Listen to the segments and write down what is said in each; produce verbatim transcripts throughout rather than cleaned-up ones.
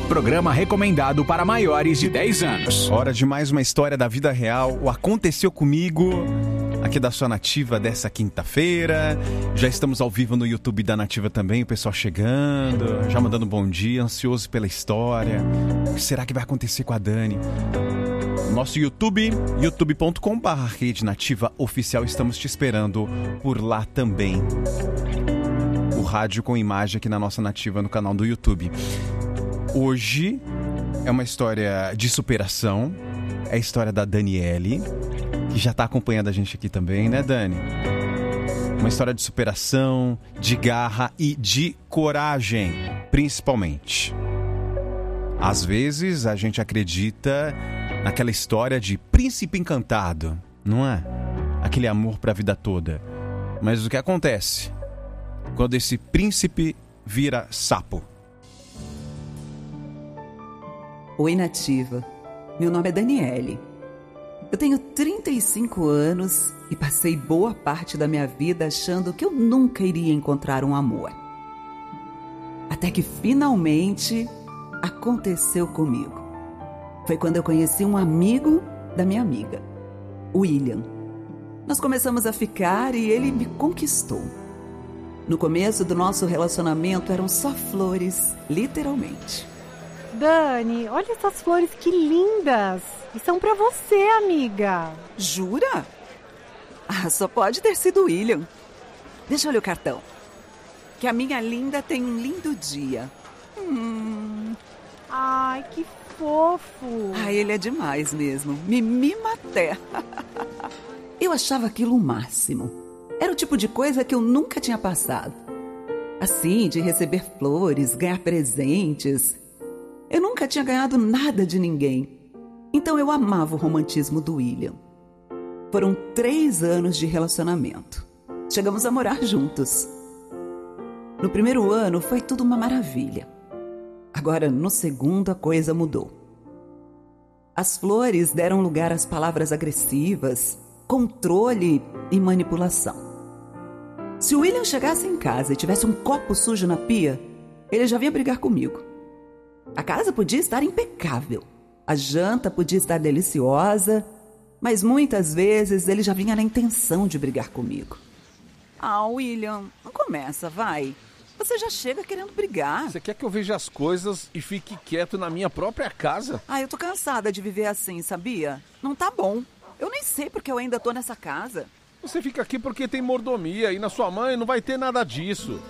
Programa recomendado para maiores de dez anos. Hora de mais uma história da vida real. O Aconteceu Comigo, aqui da sua Nativa dessa quinta-feira. Já estamos ao vivo no YouTube da Nativa também, o pessoal chegando, já mandando bom dia, ansioso pela história. O que será que vai acontecer com a Dani? Nosso YouTube, youtube ponto com barra Rede Nativa Oficial, estamos te esperando por lá também. O rádio com imagem aqui na nossa Nativa no canal do YouTube. Hoje é uma história de superação, é a história da Daniele, que já está acompanhando a gente aqui também, né, Dani? Uma história de superação, de garra e de coragem, principalmente. Às vezes a gente acredita naquela história de príncipe encantado, não é? Aquele amor para a vida toda. Mas o que acontece quando esse príncipe vira sapo? Oi, Nativa. Meu nome é Daniele. Eu tenho trinta e cinco anos e passei boa parte da minha vida achando que eu nunca iria encontrar um amor. Até que finalmente aconteceu comigo. Foi quando eu conheci um amigo da minha amiga, o William. Nós começamos a ficar e ele me conquistou. No começo do nosso relacionamento eram só flores, literalmente. Dani, olha essas flores que lindas! E são pra você, amiga. Jura? Ah, só pode ter sido o William. Deixa eu olhar o cartão. Que a minha linda tem um lindo dia. Hum. Ai, que fofo! Ah, ele é demais mesmo. Me mima até. Eu achava aquilo o máximo. Era o tipo de coisa que eu nunca tinha passado. Assim, de receber flores, ganhar presentes. Eu nunca tinha ganhado nada de ninguém. Então eu amava o romantismo do William. Foram três anos de relacionamento. Chegamos a morar juntos. No primeiro ano foi tudo uma maravilha. Agora, no segundo, a coisa mudou. As flores deram lugar às palavras agressivas, controle e manipulação. Se o William chegasse em casa e tivesse um copo sujo na pia, ele já vinha brigar comigo. A casa podia estar impecável, a janta podia estar deliciosa, mas muitas vezes ele já vinha na intenção de brigar comigo. Ah, William, não começa, vai. Você já chega querendo brigar. Você quer que eu veja as coisas e fique quieto na minha própria casa? Ah, eu tô cansada de viver assim, sabia? Não tá bom. Eu nem sei porque eu ainda tô nessa casa. Você fica aqui porque tem mordomia e na sua mãe não vai ter nada disso.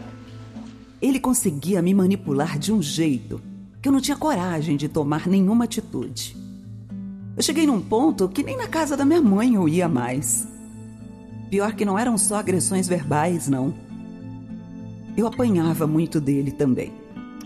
Ele conseguia me manipular de um jeito que eu não tinha coragem de tomar nenhuma atitude. Eu cheguei num ponto que nem na casa da minha mãe eu ia mais. Pior que não eram só agressões verbais, não. Eu apanhava muito dele também.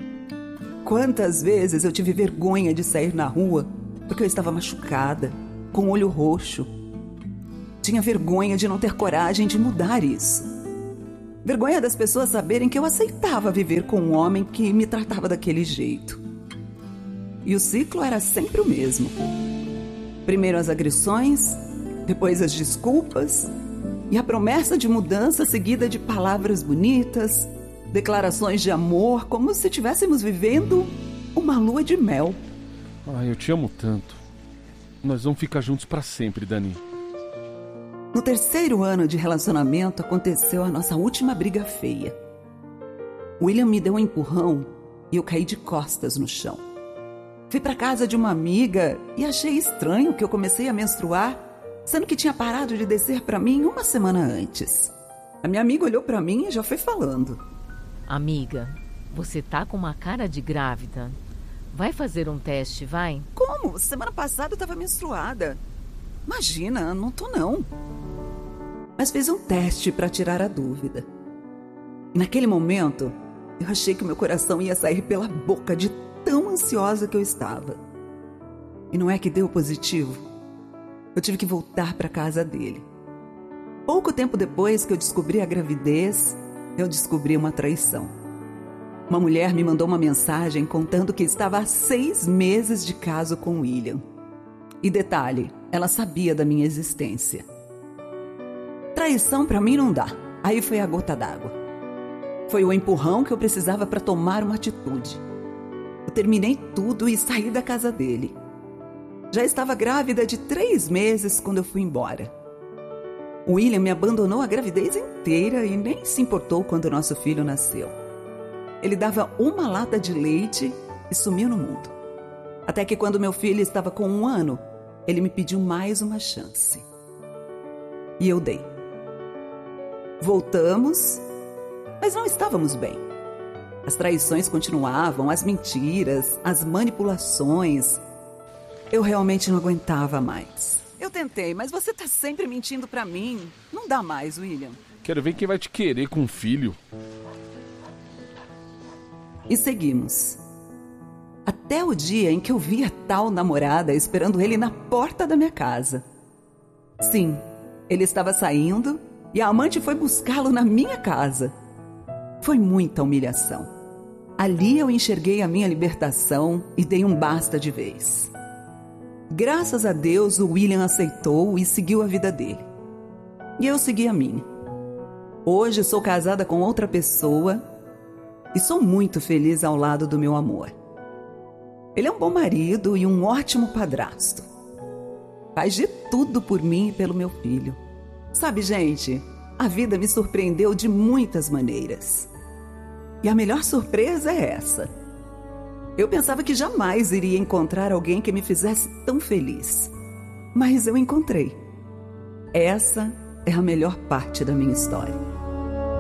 Quantas vezes eu tive vergonha de sair na rua porque eu estava machucada, com o olho roxo. Tinha vergonha de não ter coragem de mudar isso. Vergonha das pessoas saberem que eu aceitava viver com um homem que me tratava daquele jeito. E o ciclo era sempre o mesmo. Primeiro as agressões, depois as desculpas e a promessa de mudança seguida de palavras bonitas, declarações de amor, como se estivéssemos vivendo uma lua de mel. Ai, eu te amo tanto. Nós vamos ficar juntos pra sempre, Dani. No terceiro ano de relacionamento aconteceu a nossa última briga feia. William me deu um empurrão e eu caí de costas no chão. Fui para casa de uma amiga e achei estranho que eu comecei a menstruar, sendo que tinha parado de descer para mim uma semana antes. A minha amiga olhou para mim e já foi falando. Amiga, você tá com uma cara de grávida. Vai fazer um teste, vai? Como? Semana passada eu estava menstruada. Imagina, não tô não. Mas fiz um teste para tirar a dúvida. E naquele momento, eu achei que o meu coração ia sair pela boca de tão ansiosa que eu estava. E não é que deu positivo? Eu tive que voltar para casa dele. Pouco tempo depois que eu descobri a gravidez, eu descobri uma traição. Uma mulher me mandou uma mensagem contando que estava há seis meses de caso com William. E detalhe, ela sabia da minha existência. Traição para mim não dá. Aí foi a gota d'água. Foi o empurrão que eu precisava para tomar uma atitude. Eu terminei tudo e saí da casa dele. Já estava grávida de três meses quando eu fui embora. O William me abandonou a gravidez inteira e nem se importou quando nosso filho nasceu. Ele dava uma lata de leite e sumiu no mundo. Até que quando meu filho estava com um ano, ele me pediu mais uma chance. E eu dei. Voltamos, mas não estávamos bem. As traições continuavam, as mentiras, as manipulações. Eu realmente não aguentava mais. Eu tentei, mas você tá sempre mentindo pra mim. Não dá mais, William. Quero ver quem vai te querer com um filho. E seguimos. Até o dia em que eu vi a tal namorada esperando ele na porta da minha casa. Sim, ele estava saindo e a amante foi buscá-lo na minha casa. Foi muita humilhação. Ali eu enxerguei a minha libertação e dei um basta de vez. Graças a Deus, o William aceitou e seguiu a vida dele. E eu segui a minha. Hoje sou casada com outra pessoa e sou muito feliz ao lado do meu amor. Ele é um bom marido e um ótimo padrasto. Faz de tudo por mim e pelo meu filho. Sabe, gente, a vida me surpreendeu de muitas maneiras. E a melhor surpresa é essa. Eu pensava que jamais iria encontrar alguém que me fizesse tão feliz. Mas eu encontrei. Essa é a melhor parte da minha história.